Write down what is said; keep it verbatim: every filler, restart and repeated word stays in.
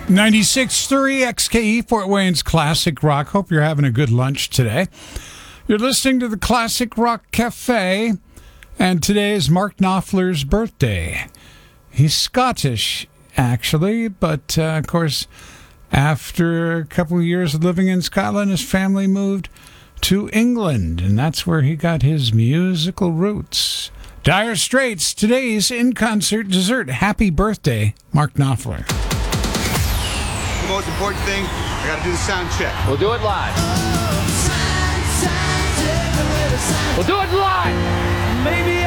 ninety-six point three X K E, Fort Wayne's Classic Rock. Hope you're having a good lunch today. You're listening to the Classic Rock Cafe, and today is Mark Knopfler's birthday. He's Scottish, actually, but, uh, of course, after a couple of years of living in Scotland, his family moved to England, and that's where he got his musical roots. Dire Straits, today's in-concert dessert. Happy birthday, Mark Knopfler. The most important thing, I got to do the sound check. We'll do it live. We'll do it live. Maybe